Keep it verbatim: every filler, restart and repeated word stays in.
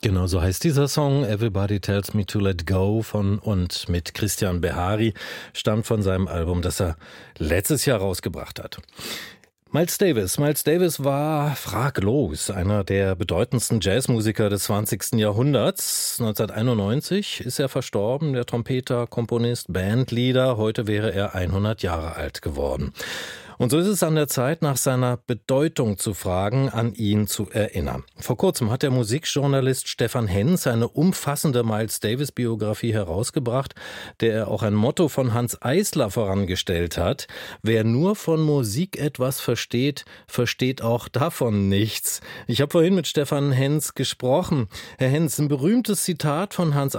Genau so heißt dieser Song. Everybody Tells Me to Let Go von und mit Christian Behari, stammt von seinem Album, das er letztes Jahr rausgebracht hat. Miles Davis. Miles Davis war fraglos einer der bedeutendsten Jazzmusiker des zwanzigsten Jahrhunderts. neunzehnhunderteinundneunzig ist er verstorben, der Trompeter, Komponist, Bandleader. Heute wäre er hundert Jahre alt geworden. Und so ist es an der Zeit, nach seiner Bedeutung zu fragen, an ihn zu erinnern. Vor kurzem hat der Musikjournalist Stefan Henz eine umfassende Miles-Davis-Biografie herausgebracht, der er auch ein Motto von Hanns Eisler vorangestellt hat. Wer nur von Musik etwas versteht, versteht auch davon nichts. Ich habe vorhin mit Stefan Henz gesprochen. Herr Henz, ein berühmtes Zitat von Hanns